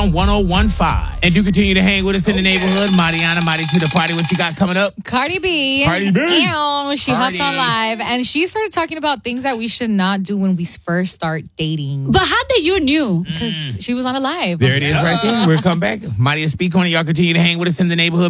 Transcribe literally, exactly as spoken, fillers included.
Sound one oh one point five. And do continue to hang with us in the neighborhood. Mariana, Marty to the party. What you got coming up? Cardi B. Cardi B. Ew, she Cardi. hopped on live and she started talking about things that we should not do when we first start dating. But how did you knew? Because she was on a live. There it is right there. We'll come back. Maria, speak on it. Y'all continue to hang with us in the neighborhood.